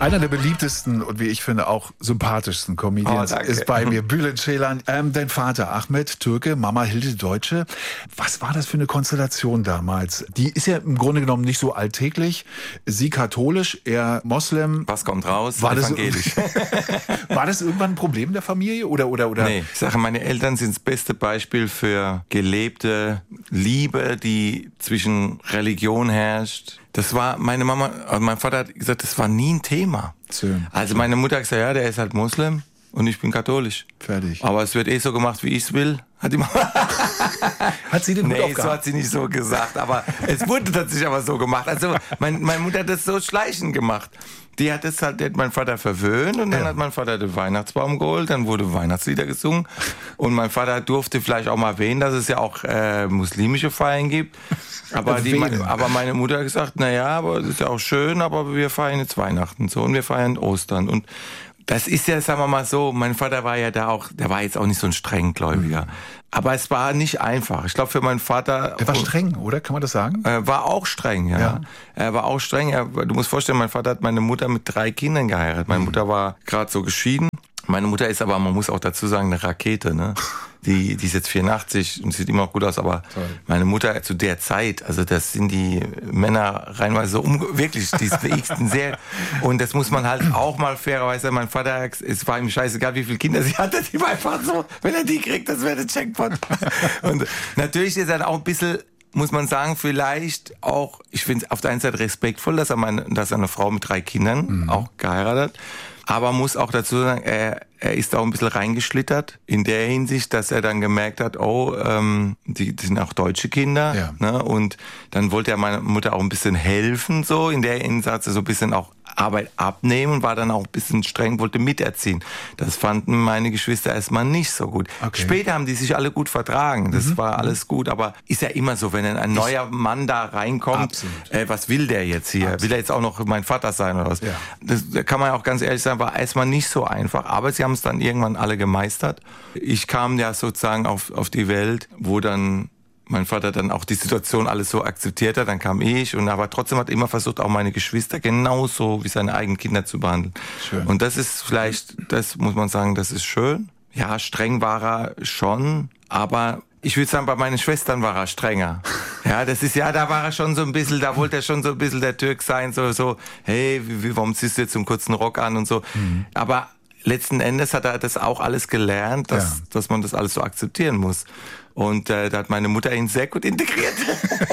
Einer der beliebtesten und wie ich finde auch sympathischsten Comedians ist bei mir, Bülent Ceylan. Dein Vater Ahmet, Türke, Mama Hilde, Deutsche. Was war das für eine Konstellation damals? Die ist ja im Grunde genommen nicht so alltäglich. Sie katholisch, er Moslem. Was kommt raus? War evangelisch. War das irgendwann ein Problem der Familie? Oder? Nee, ich sage, meine Eltern sind das beste Beispiel für gelebte Liebe, die zwischen Religion herrscht. Das war meine Mama, also mein Vater hat gesagt, das war nie ein Thema. Schön. Also meine Mutter hat gesagt, ja, der ist halt Muslim und ich bin katholisch. Fertig. Aber es wird so gemacht, wie ich es will. Hat die Mama. Hat sie den Hut aufgehabt? So hat sie nicht so gesagt, aber es wurde tatsächlich aber so gemacht. Also meine Mutter hat das so schleichend gemacht. Die hat mein Vater verwöhnt und dann hat mein Vater den Weihnachtsbaum geholt, dann wurde Weihnachtslieder gesungen und mein Vater durfte vielleicht auch mal erwähnen, dass es ja auch muslimische Feiern gibt. Aber meine Mutter hat gesagt, naja, aber das ist ja auch schön, aber wir feiern jetzt Weihnachten so und wir feiern Ostern und das ist ja, sagen wir mal so, mein Vater war ja der war jetzt auch nicht so ein Strenggläubiger. Aber es war nicht einfach. Ich glaube, für meinen Vater... Er war streng, oder? Kann man das sagen? War auch streng, ja. Er war auch streng. Du musst vorstellen, mein Vater hat meine Mutter mit 3 Kindern geheiratet. Meine Mutter war gerade so geschieden. Meine Mutter ist aber, man muss auch dazu sagen, eine Rakete, ne? Die ist jetzt 84 und sieht immer noch gut aus, aber meine Mutter zu der Zeit, also das sind die Männer reinweise so wirklich, die ist sehr, und das muss man halt auch mal fairerweise sagen, mein Vater, es war ihm scheißegal, wie viele Kinder sie hatte, die war einfach so, wenn er die kriegt, das wäre der Jackpot. Und natürlich ist er auch ein bisschen, muss man sagen, vielleicht auch, ich finde es auf der einen Seite respektvoll, dass er eine Frau mit 3 Kindern auch geheiratet hat. Aber muss auch dazu sagen, er ist auch ein bisschen reingeschlittert in der Hinsicht, dass er dann gemerkt hat, die sind auch deutsche Kinder. Ja. Ne? Und dann wollte er meiner Mutter auch ein bisschen helfen, so in der Hinsicht, so ein bisschen auch Arbeit abnehmen und war dann auch ein bisschen streng, wollte miterziehen. Das fanden meine Geschwister erstmal nicht so gut. Okay. Später haben die sich alle gut vertragen, das war alles gut, aber ist ja immer so, wenn ein neuer Mann da reinkommt, was will der jetzt hier? Absolut. Will er jetzt auch noch mein Vater sein oder was? Ja. Da kann man ja auch ganz ehrlich sagen, war erstmal nicht so einfach, aber sie haben es dann irgendwann alle gemeistert. Ich kam ja sozusagen auf die Welt, wo dann mein Vater dann auch die Situation alles so akzeptiert hat, dann kam ich aber trotzdem hat er immer versucht, auch meine Geschwister genauso wie seine eigenen Kinder zu behandeln. Schön. Und das ist vielleicht, das muss man sagen, das ist schön. Ja, streng war er schon, aber ich würde sagen, bei meinen Schwestern war er strenger. Ja, da war er schon so ein bisschen, da wollte er schon so ein bisschen der Türk sein, so, hey, warum ziehst du jetzt so einen kurzen Rock an und so. Aber letzten Endes hat er das auch alles gelernt, dass man das alles so akzeptieren muss. Und da hat meine Mutter ihn sehr gut integriert.